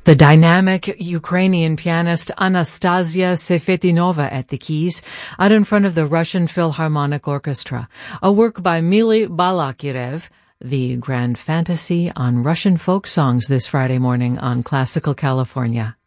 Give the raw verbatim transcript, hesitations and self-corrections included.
The dynamic Ukrainian pianist Anastasia Sefetinova at the keys, out in front of the Russian Philharmonic Orchestra, a work by Mily Balakirev, the Grand Fantasy on Russian folk songs this Friday morning on Classical California.